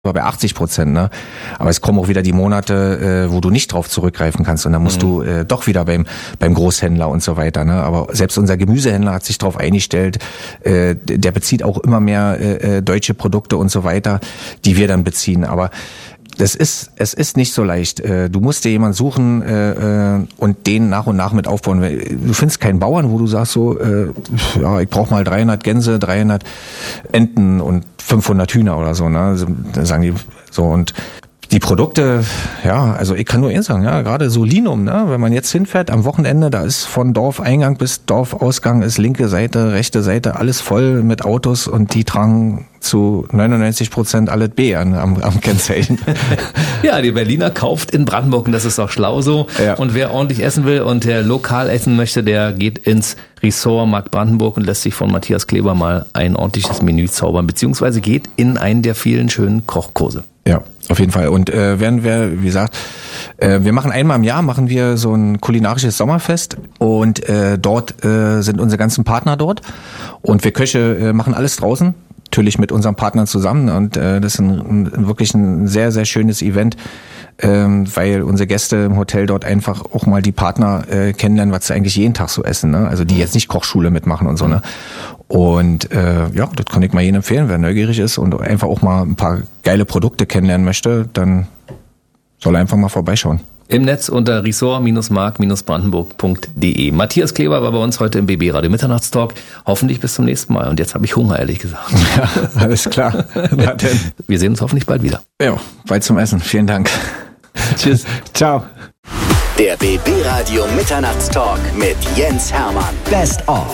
war bei 80%, ne? Aber es kommen auch wieder die Monate, wo du nicht drauf zurückgreifen kannst und dann musst du doch wieder beim Großhändler und so weiter, ne? Aber selbst unser Gemüsehändler hat sich darauf eingestellt, der bezieht auch immer mehr deutsche Produkte und so weiter, die wir dann beziehen. Aber es ist nicht so leicht. Du musst dir jemanden suchen und den nach und nach mit aufbauen. Du findest keinen Bauern, wo du sagst so, ja, ich brauche mal 300 Gänse, 300 Enten und 500 Hühner oder so. Ne? Da sagen die so und die Produkte, ja, also ich kann nur eins sagen, ja, gerade so Linum, ne, wenn man jetzt hinfährt am Wochenende, da ist von Dorfeingang bis Dorfausgang ist linke Seite, rechte Seite, alles voll mit Autos und die tragen zu 99% alles B am Kennzeichen. Ja, die Berliner kauft in Brandenburg und das ist auch schlau so. Ja. Und wer ordentlich essen will und der lokal essen möchte, der geht ins Ressort Markt Brandenburg und lässt sich von Matthias Kleber mal ein ordentliches Menü zaubern, beziehungsweise geht in einen der vielen schönen Kochkurse. Ja, auf jeden Fall. Und werden wir, wie gesagt, wir machen einmal im Jahr machen wir so ein kulinarisches Sommerfest und dort sind unsere ganzen Partner dort und wir Köche machen alles draußen, natürlich mit unseren Partnern zusammen und das ist wirklich ein sehr, sehr schönes Event, weil unsere Gäste im Hotel dort einfach auch mal die Partner kennenlernen, was sie eigentlich jeden Tag so essen, ne? Also die jetzt nicht Kochschule mitmachen und so, ne? Und ja, das kann ich mal jedem empfehlen, wer neugierig ist und einfach auch mal ein paar geile Produkte kennenlernen möchte, dann soll er einfach mal vorbeischauen. Im Netz unter ressort-mark-brandenburg.de. Matthias Kleber war bei uns heute im BB Radio Mitternachtstalk. Hoffentlich bis zum nächsten Mal. Und jetzt habe ich Hunger, ehrlich gesagt. Ja, alles klar. Na denn. Wir sehen uns hoffentlich bald wieder. Ja, bald zum Essen. Vielen Dank. Tschüss. Ciao. Der BB Radio Mitternachtstalk mit Jens Hermann. Best of.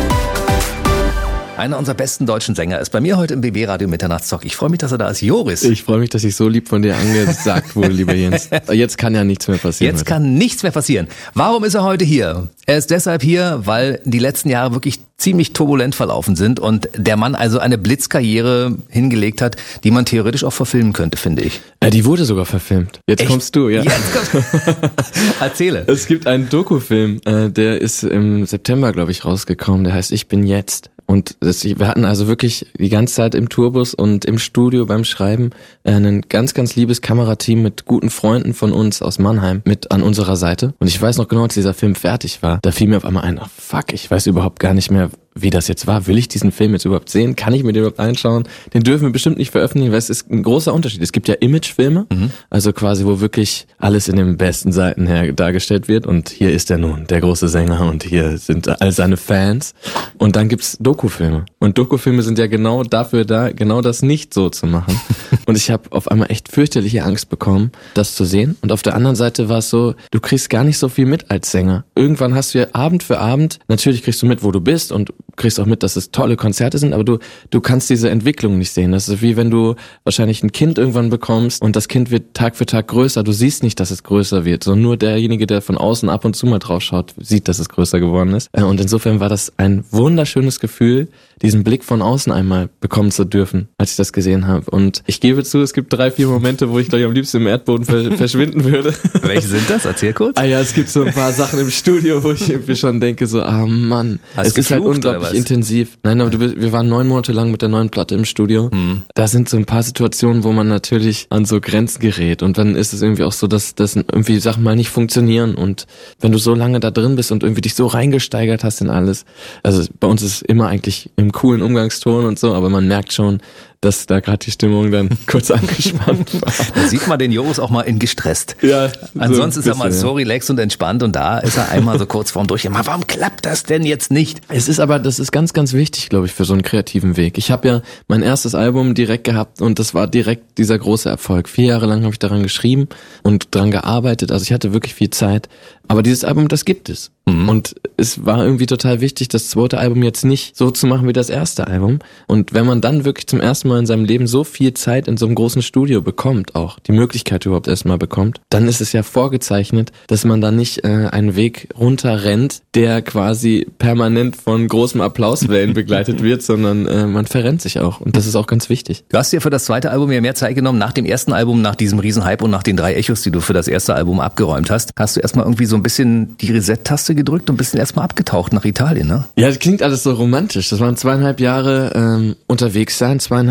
Einer unserer besten deutschen Sänger ist bei mir heute im BB Radio Mitternachtstalk. Ich freue mich, dass er da ist. Joris. Ich freue mich, dass ich so lieb von dir angesagt wurde, lieber Jens. Jetzt kann ja nichts mehr passieren. Jetzt kann nichts mehr passieren. Warum ist er heute hier? Er ist deshalb hier, weil die letzten Jahre wirklich ziemlich turbulent verlaufen sind und der Mann also eine Blitzkarriere hingelegt hat, die man theoretisch auch verfilmen könnte, finde ich. Die wurde sogar verfilmt. Jetzt kommst du, ja. Jetzt kommst du. Erzähle. Es gibt einen Dokufilm, der ist im September, glaube ich, rausgekommen. Der heißt Ich bin jetzt. Und wir hatten also wirklich die ganze Zeit im Tourbus und im Studio beim Schreiben ein ganz, ganz liebes Kamerateam mit guten Freunden von uns aus Mannheim mit an unserer Seite. Und ich weiß noch genau, als dieser Film fertig war, da fiel mir auf einmal ein, fuck, ich weiß überhaupt gar nicht mehr, wie das jetzt war. Will ich diesen Film jetzt überhaupt sehen? Kann ich mir den überhaupt anschauen? Den dürfen wir bestimmt nicht veröffentlichen, weil es ist ein großer Unterschied. Es gibt ja Imagefilme, also quasi, wo wirklich alles in den besten Seiten her dargestellt wird. Und hier ist er nun, der große Sänger, und hier sind all seine Fans. Und dann gibt's Dokufilme. Und Dokufilme sind ja genau dafür da, genau das nicht so zu machen. Und ich habe auf einmal echt fürchterliche Angst bekommen, das zu sehen. Und auf der anderen Seite war es so, du kriegst gar nicht so viel mit als Sänger. Irgendwann hast du ja Abend für Abend, natürlich kriegst du mit, wo du bist und kriegst auch mit, dass es tolle Konzerte sind, aber du kannst diese Entwicklung nicht sehen. Das ist wie wenn du wahrscheinlich ein Kind irgendwann bekommst und das Kind wird Tag für Tag größer. Du siehst nicht, dass es größer wird, sondern nur derjenige, der von außen ab und zu mal drauf schaut, sieht, dass es größer geworden ist. Und insofern war das ein wunderschönes Gefühl, diesen Blick von außen einmal bekommen zu dürfen, als ich das gesehen habe. Und ich gebe zu, es gibt 3-4 Momente, wo ich glaube ich am liebsten im Erdboden verschwinden würde. Welche sind das? Erzähl kurz. Ja, es gibt so ein paar Sachen im Studio, wo ich irgendwie schon denke, so, Mann, es ist halt unglaublich intensiv. Nein, aber wir waren 9 Monate lang mit der neuen Platte im Studio. Da sind so ein paar Situationen, wo man natürlich an so Grenzen gerät. Und dann ist es irgendwie auch so, dass irgendwie Sachen mal nicht funktionieren. Und wenn du so lange da drin bist und irgendwie dich so reingesteigert hast in alles, also bei uns ist es immer eigentlich im coolen Umgangston und so, aber man merkt schon, dass da gerade die Stimmung dann kurz angespannt war. Da sieht man den Joris auch mal in gestresst. Ja. Ansonsten ist er mal so relaxed und entspannt und da ist er einmal so kurz vorm Durchgehen. Warum klappt das denn jetzt nicht? Das ist ganz, ganz wichtig, glaube ich, für so einen kreativen Weg. Ich habe ja mein erstes Album direkt gehabt und das war direkt dieser große Erfolg. 4 Jahre lang habe ich daran geschrieben und dran gearbeitet. Also ich hatte wirklich viel Zeit. Aber dieses Album, das gibt es. Und es war irgendwie total wichtig, das zweite Album jetzt nicht so zu machen wie das erste Album. Und wenn man dann wirklich zum ersten Mal in seinem Leben so viel Zeit in so einem großen Studio bekommt, auch die Möglichkeit überhaupt erstmal bekommt, dann ist es ja vorgezeichnet, dass man da nicht einen Weg runterrennt, der quasi permanent von großem Applauswellen begleitet wird, sondern man verrennt sich auch. Und das ist auch ganz wichtig. Du hast dir für das zweite Album ja mehr Zeit genommen. Nach dem ersten Album, nach diesem Riesenhype und nach den 3 Echos, die du für das erste Album abgeräumt hast, hast du erstmal irgendwie so ein bisschen die Reset-Taste gedrückt und ein bisschen erstmal abgetaucht nach Italien, ne? Ja, das klingt alles so romantisch. Das waren 2,5 Jahre unterwegs sein, 2,5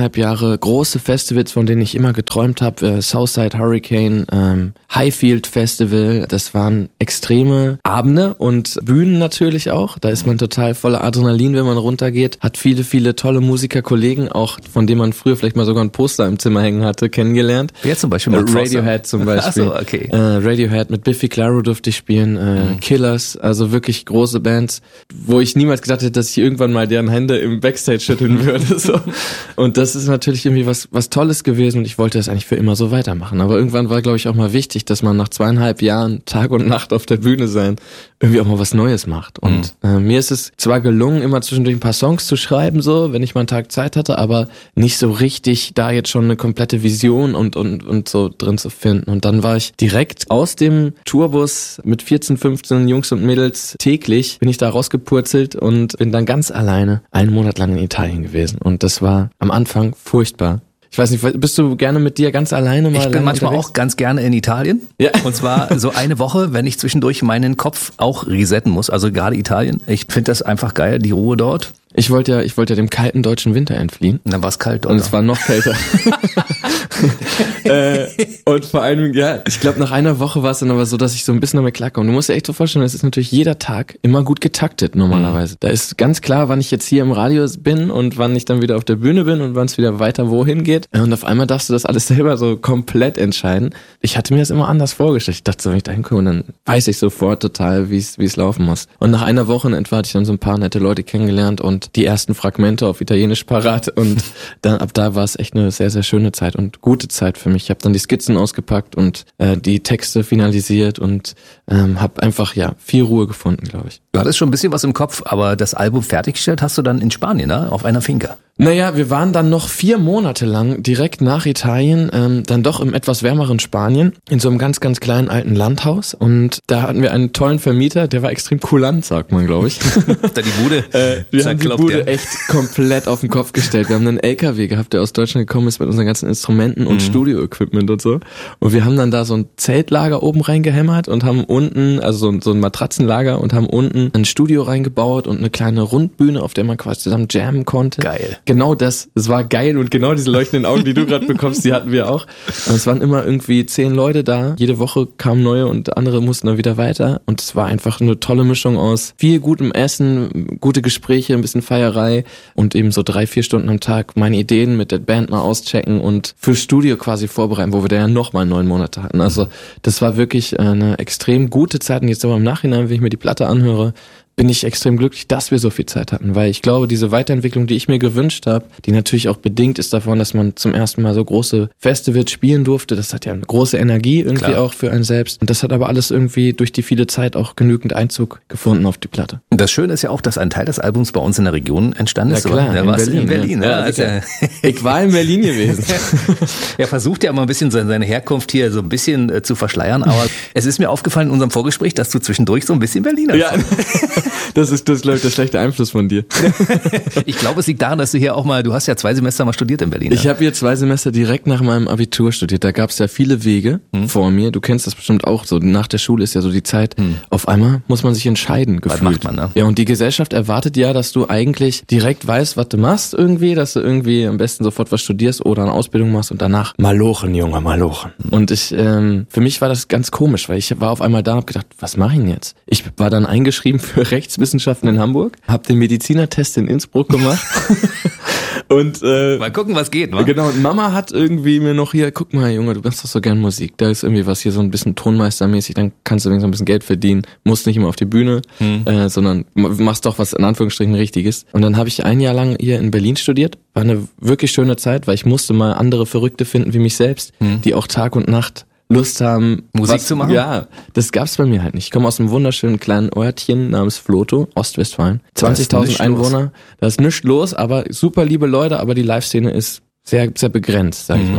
2,5 Jahre große Festivals, von denen ich immer geträumt habe. Southside Hurricane, Highfield Festival. Das waren extreme Abende und Bühnen natürlich auch. Da ist man total voller Adrenalin, wenn man runtergeht. Hat viele, viele tolle Musikerkollegen, auch von denen man früher vielleicht mal sogar ein Poster im Zimmer hängen hatte, kennengelernt. Wer zum Beispiel? Radiohead zum Beispiel. Ach so, okay. Radiohead mit Biffy Clyro durfte ich spielen. Killers, also wirklich große Bands, wo ich niemals gedacht hätte, dass ich irgendwann mal deren Hände im Backstage schütteln würde. So. Und das ist natürlich irgendwie was Tolles gewesen und ich wollte das eigentlich für immer so weitermachen. Aber irgendwann war, glaube ich, auch mal wichtig, dass man nach 2,5 Jahren Tag und Nacht auf der Bühne sein irgendwie auch mal was Neues macht. Und mir ist es zwar gelungen, immer zwischendurch ein paar Songs zu schreiben, so, wenn ich mal einen Tag Zeit hatte, aber nicht so richtig da jetzt schon eine komplette Vision und so drin zu finden. Und dann war ich direkt aus dem Tourbus mit 14, 15 Jungs und Mädels täglich, bin ich da rausgepurzelt und bin dann ganz alleine 1 Monat lang in Italien gewesen. Und das war am Anfang furchtbar. Ich weiß nicht, bist du gerne mit dir ganz alleine mal? Ich bin manchmal auch ganz gerne in Italien. Ja. Und zwar so eine Woche, wenn ich zwischendurch meinen Kopf auch resetten muss. Also gerade Italien. Ich finde das einfach geil, die Ruhe dort. Ich wollte ja dem kalten deutschen Winter entfliehen. Und dann war es kalt dort. Und es war noch kälter. Und vor allem, ja, ich glaube, nach einer Woche war es dann aber so, dass ich so ein bisschen damit klarkomme. Du musst dir echt so vorstellen, es ist natürlich jeder Tag immer gut getaktet normalerweise. Da ist ganz klar, wann ich jetzt hier im Radio bin und wann ich dann wieder auf der Bühne bin und wann es wieder weiter wohin geht. Und auf einmal darfst du das alles selber so komplett entscheiden. Ich hatte mir das immer anders vorgestellt. Ich dachte so, wenn ich da hinkomme, dann weiß ich sofort total, wie es laufen muss. Und nach einer Woche in etwa hatte ich dann so ein paar nette Leute kennengelernt und die ersten Fragmente auf Italienisch parat und dann ab da war es echt eine sehr, sehr schöne Zeit und gute Zeit für mich. Ich habe dann die Skizzen ausgepackt und die Texte finalisiert und habe einfach viel Ruhe gefunden, glaube ich. Du hattest schon ein bisschen was im Kopf, aber das Album fertiggestellt hast du dann in Spanien, ne? Auf einer Finca. Naja, wir waren dann noch 4 Monate lang direkt nach Italien, dann doch im etwas wärmeren Spanien, in so einem ganz, ganz kleinen alten Landhaus und da hatten wir einen tollen Vermieter, der war extrem kulant, sagt man, glaube ich. Da die Bude. Wir haben die Bude echt komplett auf den Kopf gestellt. Wir haben einen LKW gehabt, der aus Deutschland gekommen ist mit unseren ganzen Instrumenten und Studio-Equipment und so. Und wir haben dann da so ein Zeltlager oben reingehämmert und haben unten, also so ein Matratzenlager und haben unten ein Studio reingebaut und eine kleine Rundbühne, auf der man quasi zusammen jammen konnte. Geil. Genau das. Es war geil und genau diese leuchtenden Augen, die du gerade bekommst, die hatten wir auch. Und es waren immer irgendwie 10 Leute da. Jede Woche kamen neue und andere mussten dann wieder weiter. Und es war einfach eine tolle Mischung aus viel gutem Essen, gute Gespräche, ein bisschen Feierei und eben so 3-4 Stunden am Tag meine Ideen mit der Band mal auschecken und fürs Studio quasi vorbereiten, wo wir da ja nochmal 9 Monate hatten. Also das war wirklich eine extrem gute Zeit. Und jetzt aber im Nachhinein, wenn ich mir die Platte anhöre, bin ich extrem glücklich, dass wir so viel Zeit hatten, weil ich glaube, diese Weiterentwicklung, die ich mir gewünscht habe, die natürlich auch bedingt ist davon, dass man zum ersten Mal so große Festivals spielen durfte, das hat ja eine große Energie irgendwie auch für einen selbst und das hat aber alles irgendwie durch die viele Zeit auch genügend Einzug gefunden auf die Platte. Und das Schöne ist ja auch, dass ein Teil des Albums bei uns in der Region entstanden ist. Ja klar, da warst du in Berlin. Ja. Also, ich war in Berlin gewesen. Er versucht ja immer ein bisschen seine Herkunft hier so ein bisschen zu verschleiern, aber es ist mir aufgefallen in unserem Vorgespräch, dass du zwischendurch so ein bisschen Berliner bist. Ja. Das ist, glaube ich, der schlechte Einfluss von dir. Ich glaube, es liegt daran, dass du hier auch mal, du hast ja 2 Semester mal studiert in Berlin. Ich habe hier 2 Semester direkt nach meinem Abitur studiert. Da gab es ja viele Wege vor mir. Du kennst das bestimmt auch so. Nach der Schule ist ja so die Zeit, auf einmal muss man sich entscheiden, gefühlt. Was macht man, ne? Ja, und die Gesellschaft erwartet ja, dass du eigentlich direkt weißt, was du machst irgendwie, dass du irgendwie am besten sofort was studierst oder eine Ausbildung machst und danach malochen, Junge, malochen. Und für mich war das ganz komisch, weil ich war auf einmal da und hab gedacht, was mache ich denn jetzt? Ich war dann eingeschrieben für Rechtswissenschaften in Hamburg, habe den Medizinertest in Innsbruck gemacht und mal gucken, was geht, wa? Genau, und Mama hat irgendwie mir noch hier, guck mal, Junge, du machst doch so gern Musik, da ist irgendwie was hier so ein bisschen tonmeistermäßig, dann kannst du so ein bisschen Geld verdienen, musst nicht immer auf die Bühne, sondern machst doch was in Anführungsstrichen Richtiges. Und dann habe ich 1 Jahr lang hier in Berlin studiert, war eine wirklich schöne Zeit, weil ich musste mal andere Verrückte finden wie mich selbst, die auch Tag und Nacht Lust haben, Musik zu machen? Ja, das gab's bei mir halt nicht. Ich komme aus einem wunderschönen kleinen Örtchen namens Vlotho, Ostwestfalen. 20.000 Einwohner. Da ist nichts los, aber super liebe Leute, aber die Live-Szene ist sehr, sehr begrenzt, sag ich mal.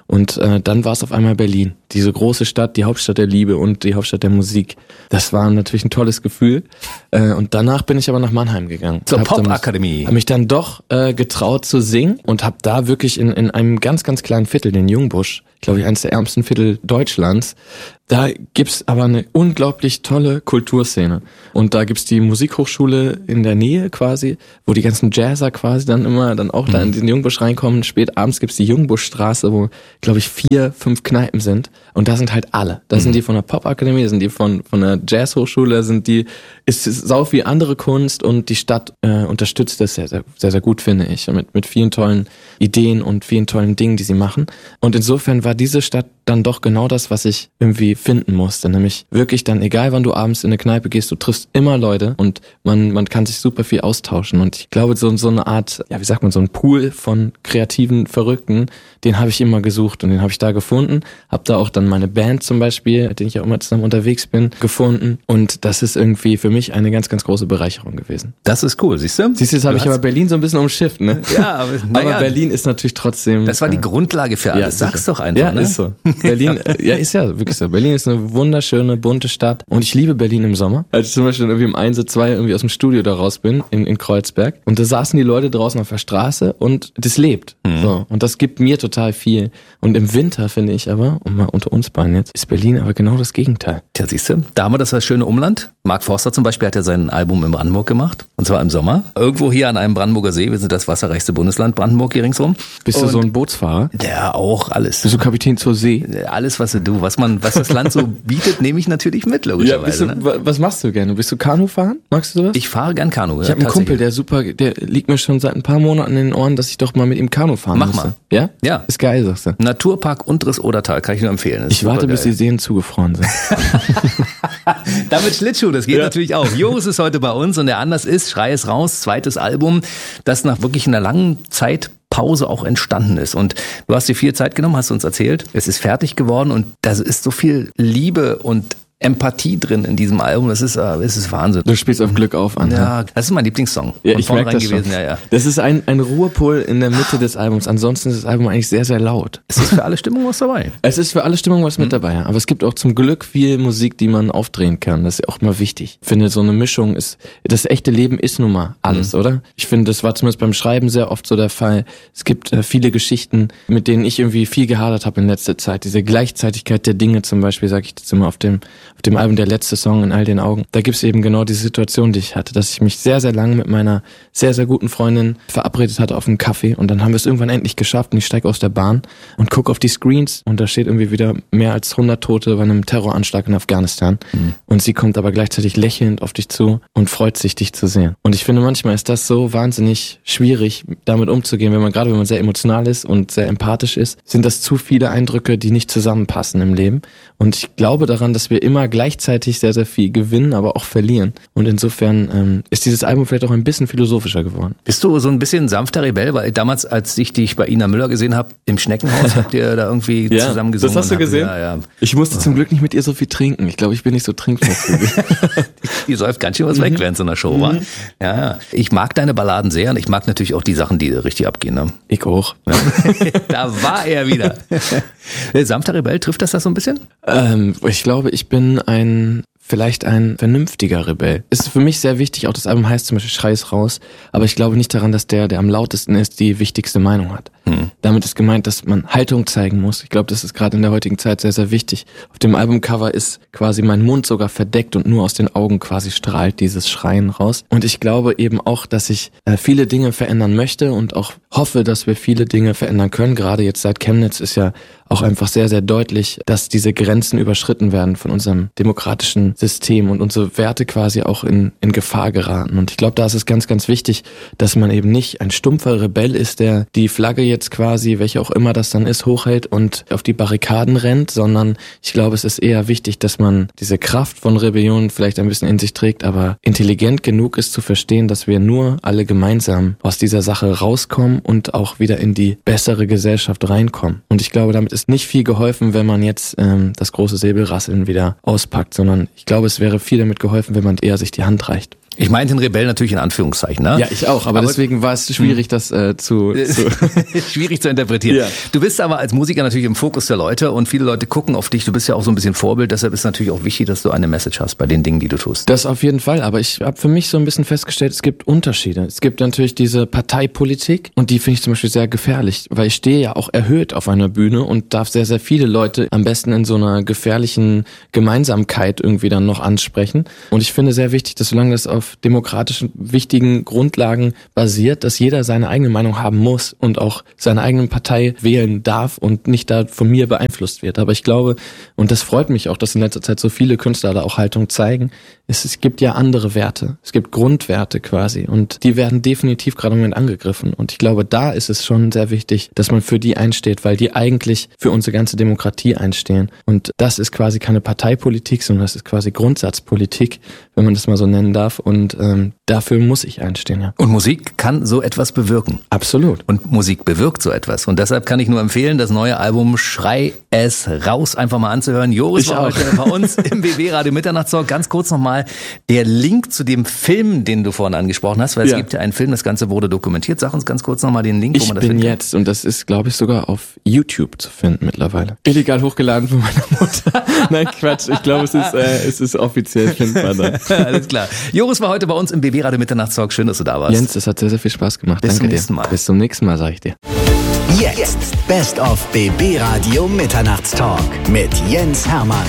Und dann war es auf einmal Berlin. Diese große Stadt, die Hauptstadt der Liebe und die Hauptstadt der Musik. Das war natürlich ein tolles Gefühl. Und danach bin ich aber nach Mannheim gegangen. Zur Popakademie. Habe mich dann doch getraut zu singen und habe da wirklich in einem ganz, ganz kleinen Viertel, den Jungbusch, glaube ich, eines der ärmsten Viertel Deutschlands, da gibt's aber eine unglaublich tolle Kulturszene. Und da gibt's die Musikhochschule in der Nähe quasi, wo die ganzen Jazzer quasi dann auch da in den Jungbusch reinkommen. Spät abends gibt's die Jungbuschstraße, wo, glaube ich, 4, 5 Kneipen sind. Und da sind halt alle. Da sind die von der Popakademie, da sind die von der Jazzhochschule, da sind die, ist sau viel andere Kunst und die Stadt unterstützt das sehr, sehr, sehr, sehr gut, finde ich. Mit vielen tollen Ideen und vielen tollen Dingen, die sie machen. Und insofern war diese Stadt dann doch genau das, was ich irgendwie finden musste. Nämlich wirklich dann, egal wann du abends in eine Kneipe gehst, du triffst immer Leute und man kann sich super viel austauschen. Und ich glaube, so eine Art, ja, wie sagt man, so ein Pool von kreativen Verrückten, den habe ich immer gesucht und den habe ich da gefunden. Habe da auch dann meine Band zum Beispiel, mit denen ich auch immer zusammen unterwegs bin, gefunden. Und das ist irgendwie für mich eine ganz, ganz große Bereicherung gewesen. Das ist cool, siehst du? Jetzt habe ich aber Berlin so ein bisschen umschifft, ne? Ja, aber Berlin ist natürlich trotzdem... Das war die Grundlage für alles. Ja, sag's doch einfach, ja, ne? Ist so. Berlin, ist ja wirklich so. Berlin ist eine wunderschöne, bunte Stadt. Und ich liebe Berlin im Sommer. Als ich zum Beispiel irgendwie um 1 oder 2 irgendwie aus dem Studio da raus bin, in Kreuzberg. Und da saßen die Leute draußen auf der Straße und das lebt. So. Und das gibt mir total viel. Und im Winter finde ich aber, und mal unter uns beiden jetzt, ist Berlin aber genau das Gegenteil. Tja, siehst du, da haben wir das schöne Umland. Mark Forster zum Beispiel hat ja sein Album in Brandenburg gemacht. Und zwar im Sommer. Irgendwo hier an einem Brandenburger See. Wir sind das wasserreichste Bundesland, Brandenburg hier ringsrum. Bist du so ein Bootsfahrer? Ja, auch alles. Bist du Kapitän zur See? Alles, was das Land so bietet, nehme ich natürlich mit, logischerweise. Ja, was machst du gerne? Bist du Kanu fahren? Magst du sowas? Ich fahre gern Kanu. Ich habe einen Kumpel, der liegt mir schon seit ein paar Monaten in den Ohren, dass ich doch mal mit ihm Kanu fahren müsste. Mach mal. Ja? Ja. Ist geil, sagst du. Naturpark Unteres Odertal, kann ich nur empfehlen. Ich warte, bis die Seen zugefroren sind. Damit Schlittschuh, das geht natürlich auch. Joris ist heute bei uns und der Anlass ist Schrei es raus, zweites Album, das nach wirklich einer langen Zeit Pause auch entstanden ist. Und du hast dir viel Zeit genommen, hast du uns erzählt. Es ist fertig geworden und da ist so viel Liebe und Empathie drin in diesem Album. Das ist Wahnsinn. Du spielst auf Glück auf an. Ja, das ist mein Lieblingssong. Ja, ich merke das gewesen. Schon. Ja. Das ist ein Ruhepol in der Mitte des Albums. Ansonsten ist das Album eigentlich sehr, sehr laut. Es ist für alle Stimmung was dabei. Es ist für alle Stimmung was mit dabei. Aber es gibt auch zum Glück viel Musik, die man aufdrehen kann. Das ist ja auch mal wichtig. Ich finde, so eine Mischung ist, das echte Leben ist nun mal alles, oder? Ich finde, das war zumindest beim Schreiben sehr oft so der Fall. Es gibt viele Geschichten, mit denen ich irgendwie viel gehadert habe in letzter Zeit. Diese Gleichzeitigkeit der Dinge zum Beispiel, sage ich jetzt immer auf dem Album Der letzte Song in all den Augen. Da gibt's eben genau diese Situation, die ich hatte, dass ich mich sehr, sehr lange mit meiner sehr, sehr guten Freundin verabredet hatte auf einen Kaffee und dann haben wir es irgendwann endlich geschafft und ich steige aus der Bahn und gucke auf die Screens und da steht irgendwie wieder mehr als 100 Tote bei einem Terroranschlag in Afghanistan und sie kommt aber gleichzeitig lächelnd auf dich zu und freut sich, dich zu sehen. Und ich finde, manchmal ist das so wahnsinnig schwierig, damit umzugehen, wenn man sehr emotional ist und sehr empathisch ist, sind das zu viele Eindrücke, die nicht zusammenpassen im Leben. Und ich glaube daran, dass wir immer gleichzeitig sehr, sehr viel gewinnen, aber auch verlieren. Und insofern ist dieses Album vielleicht auch ein bisschen philosophischer geworden. Bist du so ein bisschen sanfter Rebell? Weil damals, als ich dich bei Ina Müller gesehen habe, im Schneckenhaus, habt ihr da irgendwie zusammen gesungen. Das hast du gesehen? Ja. Ich musste zum Glück nicht mit ihr so viel trinken. Ich glaube, ich bin nicht so trinkfest. Die säuft ganz schön was weg während so einer Show, wa? Ja. Ich mag deine Balladen sehr und ich mag natürlich auch die Sachen, die richtig abgehen. Ne? Ich auch. Ja. Da war er wieder. Sanfter Rebell, trifft das so ein bisschen? Ich glaube, ich bin vielleicht ein vernünftiger Rebell. Ist für mich sehr wichtig, auch das Album heißt zum Beispiel Schrei es raus, aber ich glaube nicht daran, dass der am lautesten ist, die wichtigste Meinung hat. Damit ist gemeint, dass man Haltung zeigen muss. Ich glaube, das ist gerade in der heutigen Zeit sehr, sehr wichtig. Auf dem Albumcover ist quasi mein Mund sogar verdeckt und nur aus den Augen quasi strahlt dieses Schreien raus. Und ich glaube eben auch, dass ich viele Dinge verändern möchte und auch hoffe, dass wir viele Dinge verändern können. Gerade jetzt seit Chemnitz ist ja auch einfach sehr, sehr deutlich, dass diese Grenzen überschritten werden von unserem demokratischen System und unsere Werte quasi auch in Gefahr geraten. Und ich glaube, da ist es ganz, ganz wichtig, dass man eben nicht ein stumpfer Rebell ist, der die Flagge jetzt quasi, welche auch immer das dann ist, hochhält und auf die Barrikaden rennt, sondern ich glaube, es ist eher wichtig, dass man diese Kraft von Rebellion vielleicht ein bisschen in sich trägt, aber intelligent genug ist zu verstehen, dass wir nur alle gemeinsam aus dieser Sache rauskommen und auch wieder in die bessere Gesellschaft reinkommen. Und ich glaube, damit ist nicht viel geholfen, wenn man jetzt das große Säbelrasseln wieder auspackt, sondern ich glaube, es wäre viel damit geholfen, wenn man eher sich die Hand reicht. Ich meinte den Rebell natürlich in Anführungszeichen, ne? Ja, ich auch, aber deswegen war es schwierig, das schwierig zu interpretieren. Ja. Du bist aber als Musiker natürlich im Fokus der Leute und viele Leute gucken auf dich. Du bist ja auch so ein bisschen Vorbild, deshalb ist natürlich auch wichtig, dass du eine Message hast bei den Dingen, die du tust. Das auf jeden Fall, aber ich habe für mich so ein bisschen festgestellt, es gibt Unterschiede. Es gibt natürlich diese Parteipolitik und die finde ich zum Beispiel sehr gefährlich, weil ich stehe ja auch erhöht auf einer Bühne und darf sehr, sehr viele Leute am besten in so einer gefährlichen Gemeinsamkeit irgendwie dann noch ansprechen. Und ich finde sehr wichtig, dass solange das auf demokratischen, wichtigen Grundlagen basiert, dass jeder seine eigene Meinung haben muss und auch seine eigene Partei wählen darf und nicht da von mir beeinflusst wird. Aber ich glaube, und das freut mich auch, dass in letzter Zeit so viele Künstler da auch Haltung zeigen, es gibt ja andere Werte. Es gibt Grundwerte quasi und die werden definitiv gerade im Moment angegriffen. Und ich glaube, da ist es schon sehr wichtig, dass man für die einsteht, weil die eigentlich für unsere ganze Demokratie einstehen. Und das ist quasi keine Parteipolitik, sondern das ist quasi Grundsatzpolitik, wenn man das mal so nennen darf. Und dafür muss ich einstehen, ja. Und Musik kann so etwas bewirken. Absolut. Und Musik bewirkt so etwas. Und deshalb kann ich nur empfehlen, das neue Album Schrei es raus einfach mal anzuhören. Joris war heute bei uns im BB Radio Mitternachtstalk. Ganz kurz nochmal der Link zu dem Film, den du vorhin angesprochen hast, weil es gibt ja einen Film, das Ganze wurde dokumentiert. Sag uns ganz kurz nochmal den Link, wo man das findet. Ich bin jetzt, und das ist, glaube ich, sogar auf YouTube zu finden mittlerweile. Illegal hochgeladen von meiner Mutter. Nein, Quatsch. Ich glaube, es ist offiziell findbar dann. Alles klar. Joris war heute bei uns im BB Radio Mitternachtstalk. Schön, dass du da warst. Jens, das hat sehr, sehr viel Spaß gemacht. Bis Danke zum nächsten Mal. Bis zum nächsten Mal, sag ich dir. Jetzt Best of BB Radio Mitternachtstalk mit Jens Hermann.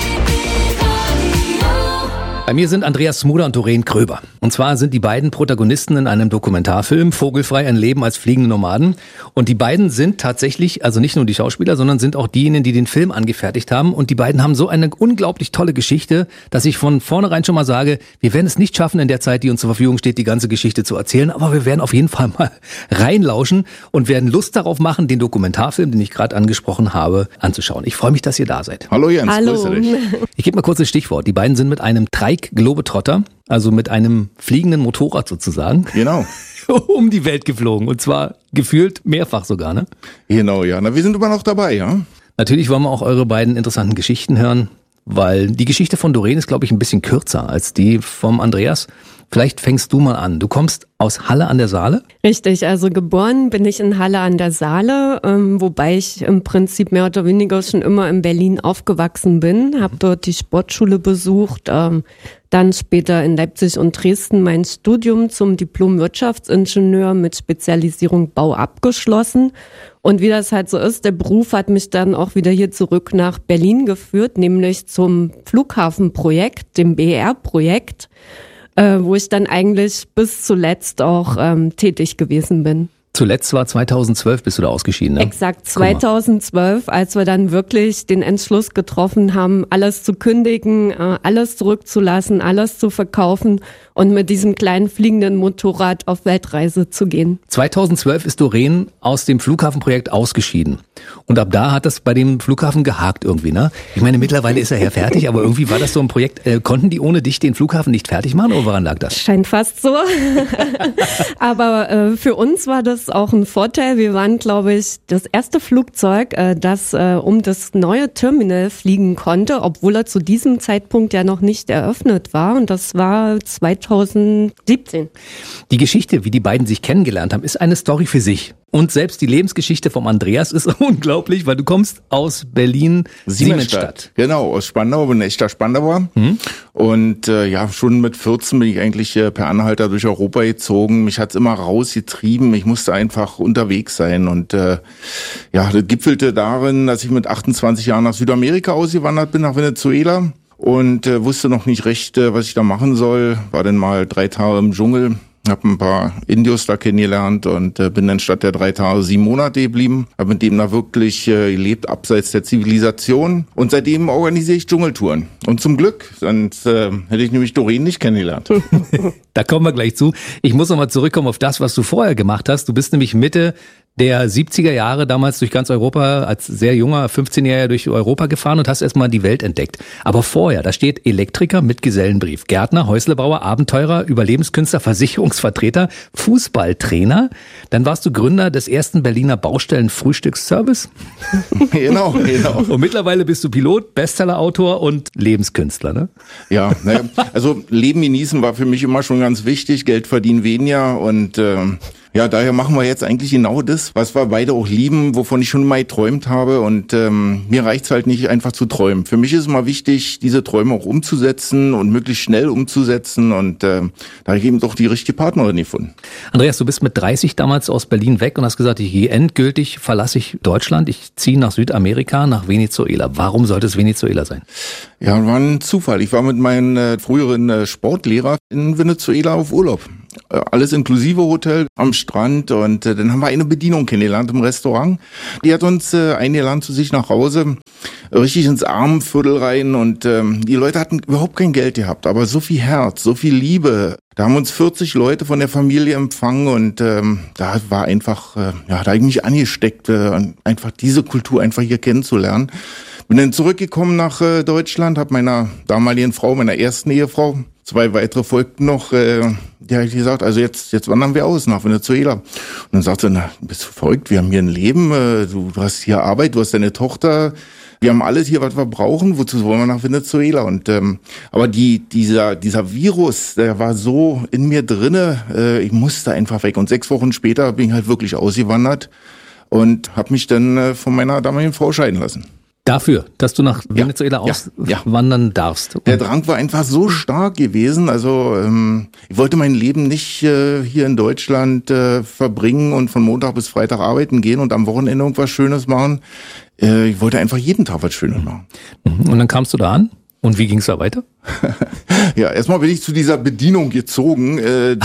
Bei mir sind Andreas Smuder und Doreen Kröber. Und zwar sind die beiden Protagonisten in einem Dokumentarfilm Vogelfrei, ein Leben als fliegende Nomaden. Und die beiden sind tatsächlich, also nicht nur die Schauspieler, sondern sind auch diejenigen, die den Film angefertigt haben. Und die beiden haben so eine unglaublich tolle Geschichte, dass ich von vornherein schon mal sage, wir werden es nicht schaffen in der Zeit, die uns zur Verfügung steht, die ganze Geschichte zu erzählen. Aber wir werden auf jeden Fall mal reinlauschen und werden Lust darauf machen, den Dokumentarfilm, den ich gerade angesprochen habe, anzuschauen. Ich freue mich, dass ihr da seid. Hallo Jens, Hallo. Grüße dich. Ich gebe mal kurz ein Stichwort. Die beiden sind mit einem Globetrotter, also mit einem fliegenden Motorrad sozusagen, Genau. um die Welt geflogen. Und zwar gefühlt mehrfach sogar, ne? Genau, ja. Na, wir sind immer noch dabei, ja. Natürlich wollen wir auch eure beiden interessanten Geschichten hören, weil die Geschichte von Doreen ist, glaube ich, ein bisschen kürzer als die vom Andreas. Vielleicht fängst du mal an. Du kommst aus Halle an der Saale? Richtig, also geboren bin ich in Halle an der Saale, wobei ich im Prinzip mehr oder weniger schon immer in Berlin aufgewachsen bin, habe dort die Sportschule besucht, dann später in Leipzig und Dresden mein Studium zum Diplom-Wirtschaftsingenieur mit Spezialisierung Bau abgeschlossen. Und wie das halt so ist, der Beruf hat mich dann auch wieder hier zurück nach Berlin geführt, nämlich zum Flughafenprojekt, dem BER-Projekt, wo ich dann eigentlich bis zuletzt auch tätig gewesen bin. Zuletzt war 2012, bist du da ausgeschieden, ne? Exakt, 2012, als wir dann wirklich den Entschluss getroffen haben, alles zu kündigen, alles zurückzulassen, alles zu verkaufen und mit diesem kleinen fliegenden Motorrad auf Weltreise zu gehen. 2012 ist Doreen aus dem Flughafenprojekt ausgeschieden. Und ab da hat das bei dem Flughafen gehakt irgendwie, ne? Ich meine, mittlerweile ist er ja fertig, aber irgendwie war das so ein Projekt, konnten die ohne dich den Flughafen nicht fertig machen oder woran lag das? Scheint fast so. Aber für uns war das auch ein Vorteil. Wir waren, glaube ich, das erste Flugzeug, das um das neue Terminal fliegen konnte, obwohl er zu diesem Zeitpunkt ja noch nicht eröffnet war. Und das war 2017. Die Geschichte, wie die beiden sich kennengelernt haben, ist eine Story für sich. Und selbst die Lebensgeschichte vom Andreas ist unglaublich, weil du kommst aus Berlin-Siemensstadt. Genau, aus Spandau, bin ein echter Spandauer. Und ja, schon mit 14 bin ich eigentlich per Anhalter durch Europa gezogen. Mich hat's immer rausgetrieben. Ich musste einfach unterwegs sein. Und ja, das gipfelte darin, dass ich mit 28 Jahren nach Südamerika ausgewandert bin, nach Venezuela. Und wusste noch nicht recht, was ich da machen soll. War dann mal 3 Tage im Dschungel. Hab ein paar Indios da kennengelernt und bin dann statt der 3 Tage 7 Monate geblieben. Hab mit dem da wirklich gelebt, abseits der Zivilisation. Und seitdem organisiere ich Dschungeltouren. Und zum Glück, sonst hätte ich nämlich Doreen nicht kennengelernt. Da kommen wir gleich zu. Ich muss nochmal zurückkommen auf das, was du vorher gemacht hast. Du bist nämlich Mitte der 70er Jahre damals durch ganz Europa, als sehr junger 15-Jähriger durch Europa gefahren und hast erstmal die Welt entdeckt. Aber vorher, da steht Elektriker mit Gesellenbrief, Gärtner, Häuslebauer, Abenteurer, Überlebenskünstler, Versicherungsvertreter, Fußballtrainer. Dann warst du Gründer des ersten Berliner Baustellen-Frühstücksservice. Genau. Und mittlerweile bist du Pilot, Bestsellerautor und Lebenskünstler, ne? Ja, also Leben genießen war für mich immer schon ganz wichtig, Geld verdienen weniger und ja, daher machen wir jetzt eigentlich genau das, was wir beide auch lieben, wovon ich schon mal geträumt habe. Und mir reicht's halt nicht einfach zu träumen. Für mich ist es mal wichtig, diese Träume auch umzusetzen und möglichst schnell umzusetzen. Und da habe ich eben doch die richtige Partnerin gefunden. Andreas, du bist mit 30 damals aus Berlin weg und hast gesagt, endgültig verlasse ich Deutschland. Ich ziehe nach Südamerika, nach Venezuela. Warum sollte es Venezuela sein? Ja, war ein Zufall. Ich war mit meinem früheren Sportlehrer in Venezuela auf Urlaub. Alles inklusive Hotel am Strand und dann haben wir eine Bedienung kennengelernt im Restaurant. Die hat uns eingeladen zu sich nach Hause, richtig ins Armenviertel rein und die Leute hatten überhaupt kein Geld gehabt, aber so viel Herz, so viel Liebe. Da haben uns 40 Leute von der Familie empfangen und da war einfach, da habe ich mich angesteckt, einfach diese Kultur einfach hier kennenzulernen. Bin dann zurückgekommen nach Deutschland, habe meiner damaligen Frau, meiner ersten Ehefrau, 2 weitere folgten noch, die habe ich gesagt, also jetzt wandern wir aus nach Venezuela. Und dann sagte sie, bist du verrückt, wir haben hier ein Leben, du hast hier Arbeit, du hast deine Tochter, wir haben alles hier, was wir brauchen, wozu wollen wir nach Venezuela? Und aber dieser Virus, der war so in mir drinne, ich musste einfach weg. Und 6 Wochen später bin ich halt wirklich ausgewandert und habe mich dann von meiner damaligen Frau scheiden lassen. Dafür, dass du nach Venezuela auswandern darfst. Der Drang war einfach so stark gewesen. Also ich wollte mein Leben nicht hier in Deutschland verbringen und von Montag bis Freitag arbeiten gehen und am Wochenende irgendwas Schönes machen. Ich wollte einfach jeden Tag was Schönes machen. Und dann kamst du da an? Und wie ging's da weiter? Ja, erstmal bin ich zu dieser Bedienung gezogen.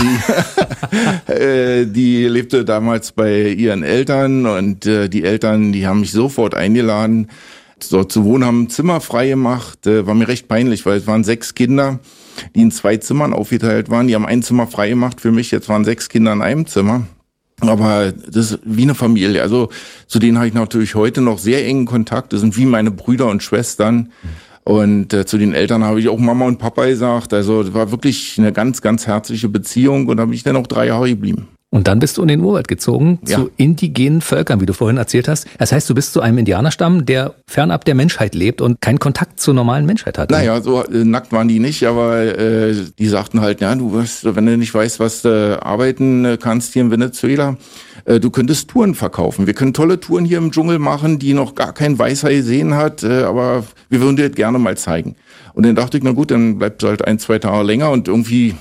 Die lebte damals bei ihren Eltern und die Eltern, die haben mich sofort eingeladen, dort zu wohnen, haben ein Zimmer frei gemacht. War mir recht peinlich, weil es waren 6 Kinder, die in 2 Zimmern aufgeteilt waren. Die haben ein Zimmer frei gemacht für mich. Jetzt waren 6 Kinder in einem Zimmer. Aber das ist wie eine Familie. Also zu denen habe ich natürlich heute noch sehr engen Kontakt. Das sind wie meine Brüder und Schwestern. Und zu den Eltern habe ich auch Mama und Papa gesagt. Also das war wirklich eine ganz, ganz herzliche Beziehung. Und da bin ich dann auch 3 Jahre geblieben. Und dann bist du in den Urwald gezogen, zu indigenen Völkern, wie du vorhin erzählt hast. Das heißt, du bist zu einem Indianerstamm, der fernab der Menschheit lebt und keinen Kontakt zur normalen Menschheit hat. Naja, so nackt waren die nicht, aber die sagten halt, ja, du wirst, wenn du nicht weißt, was du arbeiten kannst hier in Venezuela, du könntest Touren verkaufen. Wir können tolle Touren hier im Dschungel machen, die noch gar kein Weißer gesehen hat, aber wir würden dir das gerne mal zeigen. Und dann dachte ich, na gut, dann bleibst du halt 1-2 Tage länger und irgendwie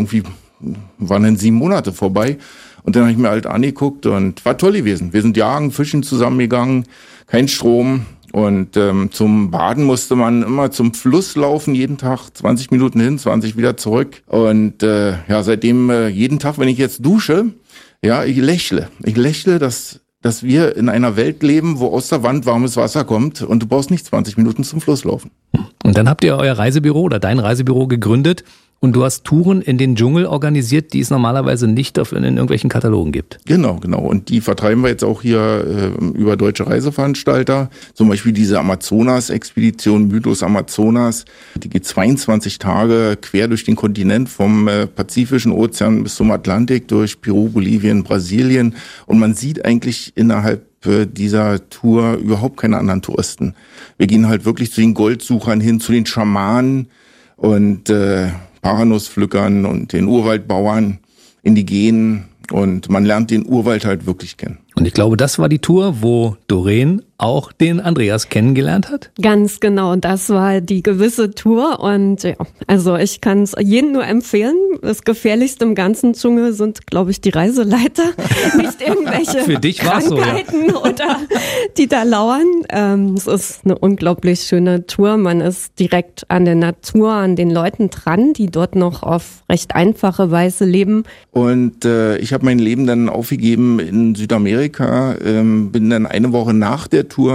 waren dann 7 Monate vorbei. Und dann habe ich mir halt angeguckt und war toll gewesen. Wir sind jagen, fischen zusammengegangen, kein Strom. Und zum Baden musste man immer zum Fluss laufen, jeden Tag 20 Minuten hin, 20 wieder zurück. Und seitdem jeden Tag, wenn ich jetzt dusche, ich lächle. Ich lächle, dass wir in einer Welt leben, wo aus der Wand warmes Wasser kommt und du brauchst nicht 20 Minuten zum Fluss laufen. Und dann habt ihr euer Reisebüro oder dein Reisebüro gegründet und du hast Touren in den Dschungel organisiert, die es normalerweise nicht in irgendwelchen Katalogen gibt. Genau. Und die vertreiben wir jetzt auch hier über deutsche Reiseveranstalter. Zum Beispiel diese Amazonas-Expedition, Mythos Amazonas. Die geht 22 Tage quer durch den Kontinent, vom Pazifischen Ozean bis zum Atlantik, durch Peru, Bolivien, Brasilien. Und man sieht eigentlich innerhalb dieser Tour überhaupt keine anderen Touristen. Wir gehen halt wirklich zu den Goldsuchern hin, zu den Schamanen und Paranuspflückern und den Urwaldbauern, Indigenen, und man lernt den Urwald halt wirklich kennen. Und ich glaube, das war die Tour, wo Doreen auch den Andreas kennengelernt hat? Ganz genau, das war die gewisse Tour und ja, also ich kann es jedem nur empfehlen. Das Gefährlichste im ganzen Dschungel sind, glaube ich, die Reiseleiter, nicht irgendwelche Für dich Krankheiten so, ja. Oder die da lauern. Es ist eine unglaublich schöne Tour. Man ist direkt an der Natur, an den Leuten dran, die dort noch auf recht einfache Weise leben. Und ich habe mein Leben dann aufgegeben in Südamerika, bin dann eine Woche nach der Tour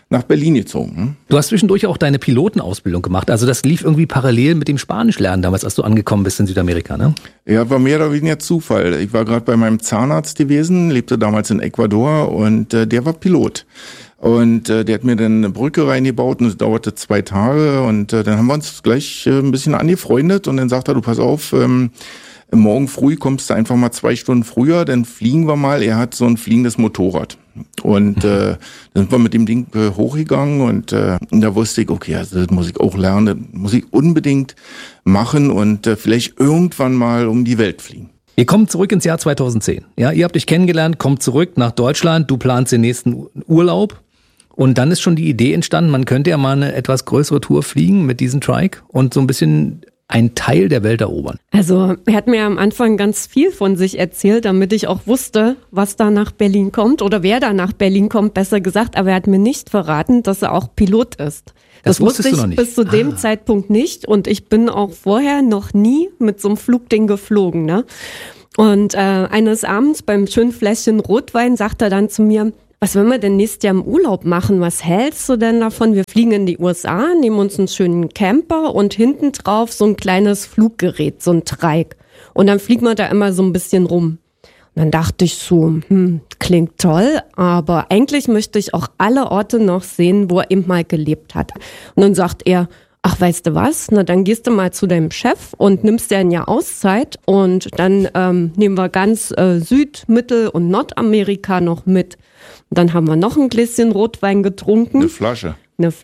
nach Berlin gezogen. Du hast zwischendurch auch deine Pilotenausbildung gemacht. Also das lief irgendwie parallel mit dem Spanischlernen damals, als du angekommen bist in Südamerika, ne? Ja, war mehr oder weniger Zufall. Ich war gerade bei meinem Zahnarzt gewesen, lebte damals in Ecuador und der war Pilot. Und der hat mir dann eine Brücke reingebaut und es dauerte 2 Tage und dann haben wir uns gleich ein bisschen angefreundet und dann sagt er, du pass auf, morgen früh kommst du einfach mal 2 Stunden früher, dann fliegen wir mal. Er hat so ein fliegendes Motorrad. Und dann sind wir mit dem Ding hochgegangen und da wusste ich, okay, also das muss ich auch lernen, das muss ich unbedingt machen und vielleicht irgendwann mal um die Welt fliegen. Ihr kommt zurück ins Jahr 2010. Ja, ihr habt euch kennengelernt, kommt zurück nach Deutschland, du planst den nächsten Urlaub und dann ist schon die Idee entstanden, man könnte ja mal eine etwas größere Tour fliegen mit diesem Trike und so ein bisschen ein Teil der Welt erobern. Also er hat mir am Anfang ganz viel von sich erzählt, damit ich auch wusste, was da nach Berlin kommt oder wer da nach Berlin kommt, besser gesagt. Aber er hat mir nicht verraten, dass er auch Pilot ist. Das wusste ich bis zu dem Zeitpunkt nicht und ich bin auch vorher noch nie mit so einem Flugding geflogen. Ne? Und eines Abends beim schönen Fläschchen Rotwein sagt er dann zu mir, was wollen wir denn nächstes Jahr im Urlaub machen? Was hältst du denn davon? Wir fliegen in die USA, nehmen uns einen schönen Camper und hinten drauf so ein kleines Fluggerät, so ein Trike. Und dann fliegen wir da immer so ein bisschen rum. Und dann dachte ich so, klingt toll, aber eigentlich möchte ich auch alle Orte noch sehen, wo er eben mal gelebt hat. Und dann sagt er, ach, weißt du was? Na, dann gehst du mal zu deinem Chef und nimmst dir ein Jahr Auszeit und dann nehmen wir ganz Süd-, Mittel- und Nordamerika noch mit. Und dann haben wir noch ein Gläschen Rotwein getrunken. Eine Flasche.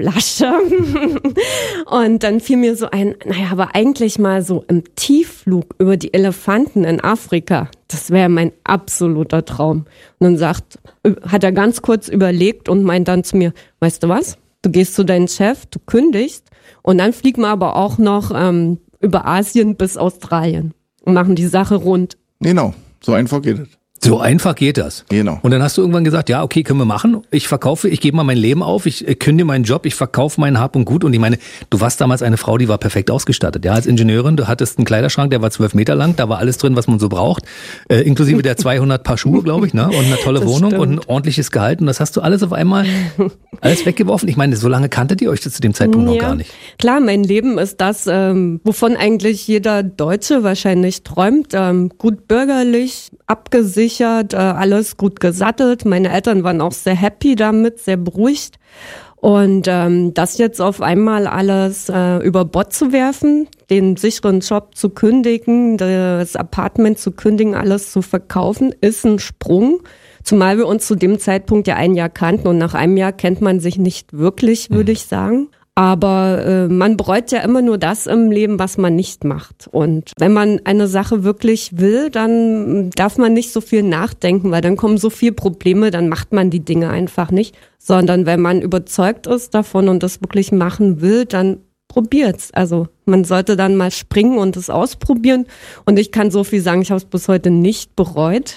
Und dann fiel mir so ein, naja, aber eigentlich mal so im Tiefflug über die Elefanten in Afrika, das wäre mein absoluter Traum. Und dann hat er ganz kurz überlegt und meint dann zu mir, weißt du was? Du gehst zu deinem Chef, du kündigst und dann fliegen wir aber auch noch über Asien bis Australien und machen die Sache rund. Genau, so einfach geht es. So einfach geht das. Genau. Und dann hast du irgendwann gesagt, ja, okay, können wir machen. Ich gebe mal mein Leben auf, ich kündige meinen Job, ich verkaufe meinen Hab und Gut. Und ich meine, du warst damals eine Frau, die war perfekt ausgestattet. Ja, als Ingenieurin, du hattest einen Kleiderschrank, der war 12 Meter lang, da war alles drin, was man so braucht. Inklusive der 200 Paar Schuhe, glaube ich, ne? Und eine tolle Wohnung und ein ordentliches Gehalt. Und das hast du alles auf einmal, alles weggeworfen. Ich meine, so lange kanntet ihr euch zu dem Zeitpunkt noch gar nicht. Klar, mein Leben ist das, wovon eigentlich jeder Deutsche wahrscheinlich träumt. Gut bürgerlich, abgesichert, alles gut gesattelt. Meine Eltern waren auch sehr happy damit, sehr beruhigt. Und das jetzt auf einmal alles über Bord zu werfen, den sicheren Job zu kündigen, das Apartment zu kündigen, alles zu verkaufen, ist ein Sprung. Zumal wir uns zu dem Zeitpunkt ja 1 Jahr kannten und nach einem Jahr kennt man sich nicht wirklich, würde ich sagen. Aber man bereut ja immer nur das im Leben, was man nicht macht. Und wenn man eine Sache wirklich will, dann darf man nicht so viel nachdenken, weil dann kommen so viele Probleme, dann macht man die Dinge einfach nicht. Sondern wenn man überzeugt ist davon und das wirklich machen will, dann probiert's. Also man sollte dann mal springen und es ausprobieren. Und ich kann so viel sagen, ich habe es bis heute nicht bereut.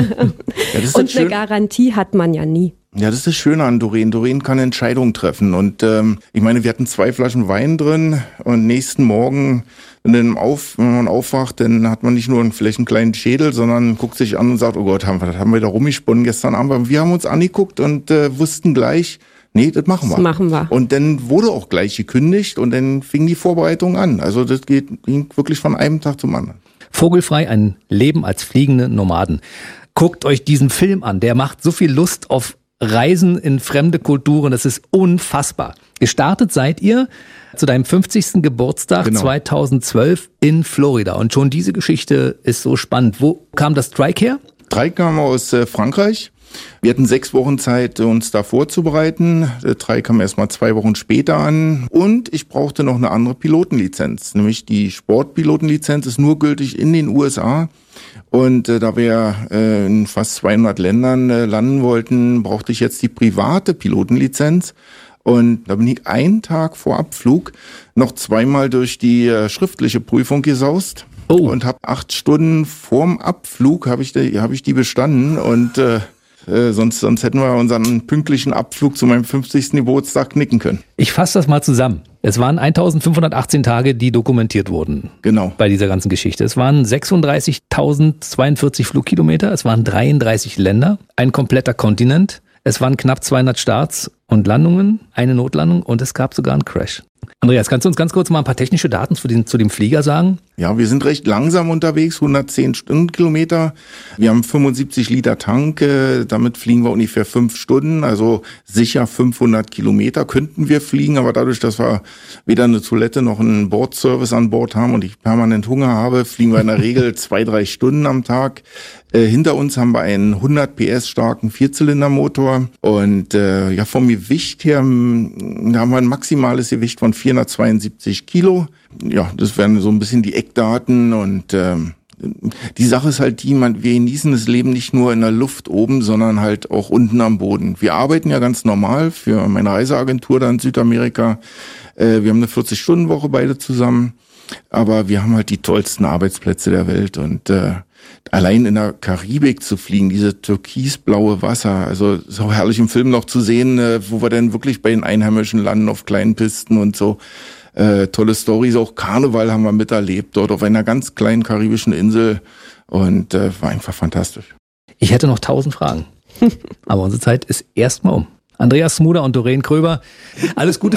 Ja, und eine Garantie hat man ja nie. Ja, das ist das Schöne an Doreen. Doreen kann Entscheidungen treffen. Und ich meine, wir hatten 2 Flaschen Wein drin und nächsten Morgen, wenn man aufwacht, dann hat man nicht nur vielleicht einen kleinen Schädel, sondern guckt sich an und sagt, oh Gott, haben wir da rumgesponnen gestern Abend. Aber wir haben uns angeguckt und wussten gleich, nee, das machen wir. Das machen wir. Und dann wurde auch gleich gekündigt und dann fing die Vorbereitung an. Also das ging wirklich von einem Tag zum anderen. Vogelfrei, ein Leben als fliegende Nomaden. Guckt euch diesen Film an, der macht so viel Lust auf Reisen in fremde Kulturen, das ist unfassbar. Gestartet seid ihr zu deinem 50. Geburtstag 2012 in Florida und schon diese Geschichte ist so spannend. Wo kam das Trike her? Trike kam aus Frankreich. Wir hatten 6 Wochen Zeit, uns da vorzubereiten. Der Trike kam erst mal 2 Wochen später an und ich brauchte noch eine andere Pilotenlizenz, nämlich die Sportpilotenlizenz ist nur gültig in den USA. Und da wir in fast 200 Ländern landen wollten, brauchte ich jetzt die private Pilotenlizenz. Und da bin ich einen Tag vor Abflug noch 2-mal durch die schriftliche Prüfung gesaust. Und habe 8 Stunden vorm Abflug habe ich die bestanden. Und sonst hätten wir unseren pünktlichen Abflug zu meinem 50. Geburtstag knicken können. Ich fasse das mal zusammen. Es waren 1518 Tage, die dokumentiert wurden. Genau. Bei dieser ganzen Geschichte. Es waren 36.042 Flugkilometer, es waren 33 Länder, ein kompletter Kontinent, es waren knapp 200 Starts und Landungen, eine Notlandung und es gab sogar einen Crash. Andreas, kannst du uns ganz kurz mal ein paar technische Daten zu dem Flieger sagen? Ja, wir sind recht langsam unterwegs, 110 Stundenkilometer. Wir haben 75 Liter Tank, damit fliegen wir ungefähr 5 Stunden, also sicher 500 Kilometer könnten wir fliegen, aber dadurch, dass wir weder eine Toilette noch einen Bordservice an Bord haben und ich permanent Hunger habe, fliegen wir in der Regel 2-3 Stunden am Tag. Hinter uns haben wir einen 100 PS starken Vierzylindermotor und vom Gewicht her da haben wir ein maximales Gewicht von 472 Kilo. Ja, das wären so ein bisschen die Eckdaten und die Sache ist halt wir genießen das Leben nicht nur in der Luft oben, sondern halt auch unten am Boden. Wir arbeiten ja ganz normal für meine Reiseagentur da in Südamerika. Wir haben eine 40-Stunden-Woche beide zusammen, aber wir haben halt die tollsten Arbeitsplätze der Welt und allein in der Karibik zu fliegen, diese türkisblaue Wasser, also ist auch herrlich im Film noch zu sehen, wo wir dann wirklich bei den Einheimischen landen auf kleinen Pisten und so. Tolle Storys, auch Karneval haben wir miterlebt, dort auf einer ganz kleinen karibischen Insel und war einfach fantastisch. Ich hätte noch 1000 Fragen, aber unsere Zeit ist erstmal um. Andreas Smuder und Doreen Kröber, alles Gute